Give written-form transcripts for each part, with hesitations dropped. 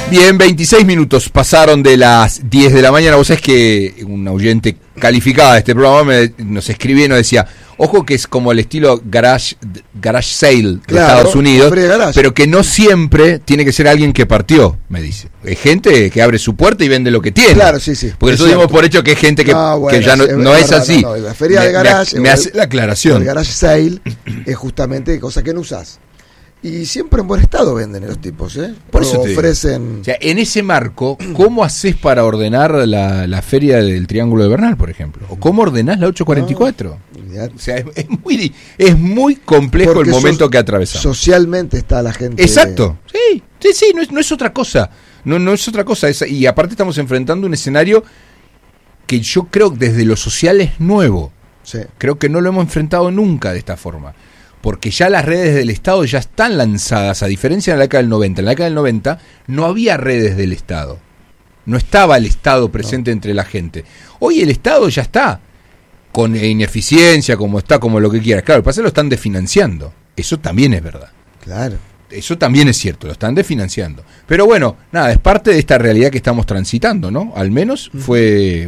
Bien, 26 minutos pasaron de las 10 de la mañana. Vos sabés que un oyente calificada de este programa nos escribía y nos decía, ojo que es como el estilo garage sale de Estados Unidos, pero que no siempre tiene que ser alguien que partió, me dice. Es gente que abre su puerta y vende lo que tiene. Claro, sí, sí. Porque nosotros dimos por hecho que es gente que ya no es así. No, la feria de garage... Me hace la aclaración. El garage sale es justamente cosa que no usás. Y siempre en buen estado venden los tipos, ¿eh? Por eso te ofrecen... O sea, en ese marco, ¿cómo haces para ordenar la feria del Triángulo de Bernal, por ejemplo? ¿O cómo ordenás la 844? O sea, es muy complejo. Porque el momento que atravesamos. Socialmente está la gente... Exacto, sí, no es otra cosa. No es otra cosa. Y aparte estamos enfrentando un escenario que yo creo que desde lo social es nuevo. Sí. Creo que no lo hemos enfrentado nunca de esta forma. Porque ya las redes del Estado ya están lanzadas, a diferencia de la década del 90. En la década del 90 no había redes del Estado. No estaba el Estado presente entre la gente. Hoy el Estado ya está, con ineficiencia, como lo que quieras. Claro, lo que pasa es que lo están desfinanciando. Eso también es verdad. Claro. Eso también es cierto, lo están desfinanciando. Pero bueno, nada, es parte de esta realidad que estamos transitando, ¿no? Al menos fue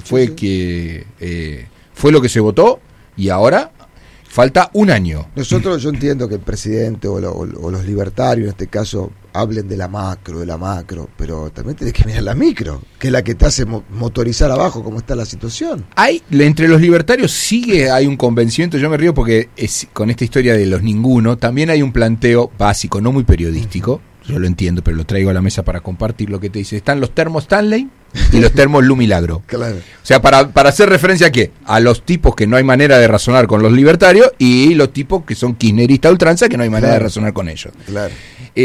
lo que se votó y ahora... Falta un año. Yo entiendo que el presidente o los libertarios, en este caso, hablen de la macro, pero también tenés que mirar la micro, que es la que te hace motorizar abajo cómo está la situación. Entre los libertarios hay un convencimiento, yo me río porque con esta historia de los ninguno, también hay un planteo básico, no muy periodístico, yo lo entiendo, pero lo traigo a la mesa para compartir lo que te dice. Están los termos Stanley y los termos Lu Milagro. Claro. O sea, para hacer referencia a qué? A los tipos que no hay manera de razonar con los libertarios y los tipos que son kirchneristas a ultranza que no hay manera de razonar con ellos. Claro.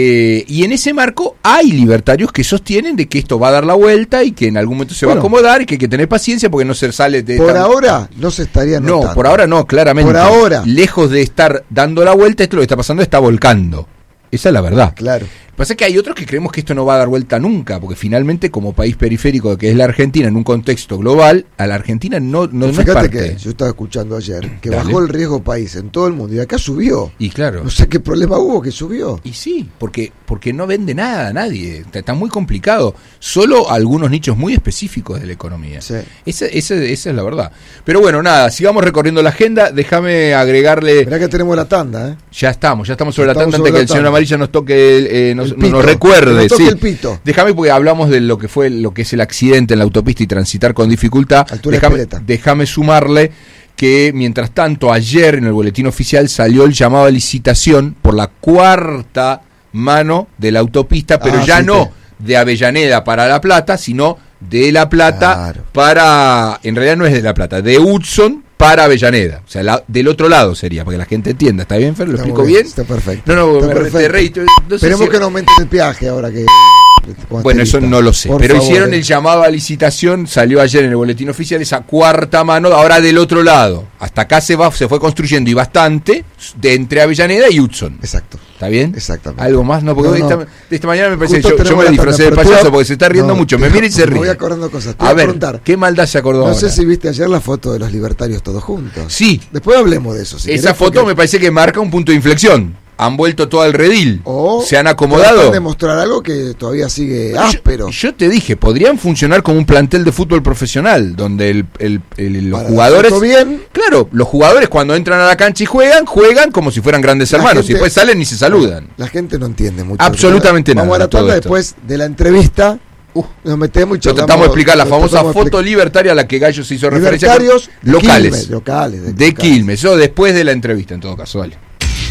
Y en ese marco hay libertarios que sostienen de que esto va a dar la vuelta y que en algún momento se va a acomodar y que hay que tener paciencia porque no se sale de... Ahora no se estaría notando. No, por ahora no, claramente. Por ahora. Lejos de estar dando la vuelta, esto lo que está pasando está volcando. Esa es la verdad. Claro. Lo que pasa es que hay otros que creemos que esto no va a dar vuelta nunca, porque finalmente como país periférico que es la Argentina, en un contexto global, a la Argentina no es parte. Fíjate que yo estaba escuchando ayer que bajó el riesgo país en todo el mundo y acá subió. Y claro. No sé qué problema hubo que subió. Y sí, porque no vende nada a nadie. Está muy complicado. Solo algunos nichos muy específicos de la economía. Sí. Esa es la verdad. Pero bueno, nada, sigamos recorriendo la agenda. Déjame agregarle... Mirá que tenemos la tanda, ¿eh? Ya estamos sobre la tanda antes que el señor Amarilla nos toque nos nos recuerde, toque sí. el pito. Déjame porque hablamos de lo que es el accidente en la autopista y transitar con dificultad. Déjame sumarle que mientras tanto ayer en el boletín oficial salió el llamado a licitación por la cuarta mano de la autopista, pero no de Avellaneda para La Plata, sino de La Plata para, en realidad no es de La Plata, de Hudson para Avellaneda, o sea, del otro lado sería, para que la gente entienda. ¿Está bien, Fer? ¿Lo explico bien? Está perfecto. No, está perfecto. Esperemos que no aumente el peaje ahora que... Bueno, eso no lo sé, pero hicieron el llamado a licitación, salió ayer en el boletín oficial esa cuarta mano, ahora del otro lado. Hasta acá se fue construyendo y bastante de entre Avellaneda y Hudson. Exacto. ¿Está bien? Exactamente. ¿Algo más? No, porque esta mañana me parece que yo me disfracé de payaso porque se está riendo mucho. Me mira y se ríe. Me voy acordando cosas. A ver, ¿qué maldad se acordó ahora? No sé si viste ayer la foto de los libertarios todos juntos. Sí. Después hablemos de eso. Esa foto me parece que marca un punto de inflexión. Han vuelto todo al redil, se han acomodado. Tratan de mostrar algo que todavía sigue áspero. Yo te dije, podrían funcionar como un plantel de fútbol profesional, donde los jugadores... Bien. Claro, los jugadores cuando entran a la cancha y juegan como si fueran grandes hermanos, y después salen y se saludan. La gente no entiende mucho. Absolutamente nada. Vamos a la tanda después de la entrevista. Nos metemos y tratamos de explicar la famosa foto libertaria a la que Gallo se hizo referencia. Locales de Quilmes. Eso después de la entrevista, en todo caso. Vale.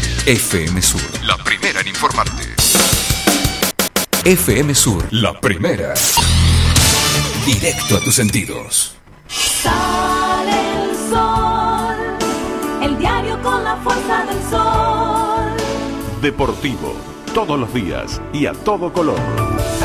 FM Sur, la primera en informarte. FM Sur, la primera. Directo a tus sentidos. Sale el sol, el diario con la fuerza del sol. Deportivo, todos los días y a todo color.